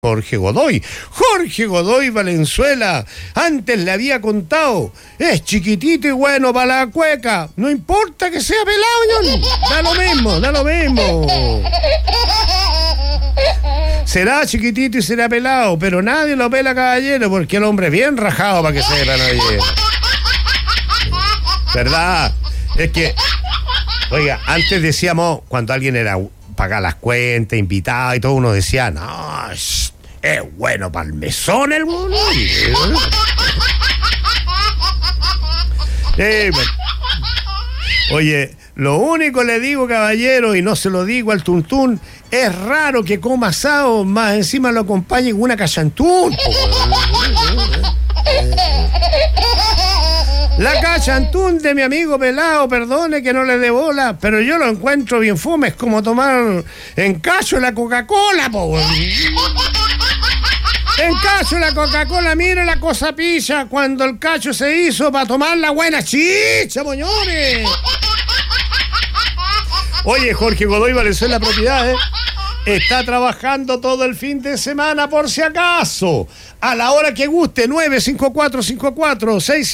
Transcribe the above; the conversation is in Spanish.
Jorge Godoy. Jorge Godoy Valenzuela. Antes le había contado. Es chiquitito y bueno para la cueca. No importa que sea pelado, Johnny. Da lo mismo. Será chiquitito y será pelado, pero nadie lo pela, caballero, porque el hombre es bien rajado para que sepan, oye. ¿Verdad? Es que, oiga, antes decíamos, cuando alguien era pagar las cuentas, invitado y todo, uno decía, no, es bueno para el mesón el bono. Oye, lo único le digo, caballero, y no se lo digo al tuntún, es raro que coma asado, más encima lo acompañe con una cachantún. La cachantún de mi amigo pelado, perdone que no le dé bola, pero yo lo encuentro bien fome, es como tomar en cacho la Coca-Cola, po. En cacho la Coca-Cola, mire la cosa pilla, cuando el cacho se hizo para tomar la buena chicha, moñones. Oye, Jorge Godoy Valenzuela Propiedades está trabajando todo el fin de semana por si acaso. A la hora que guste, 95454 6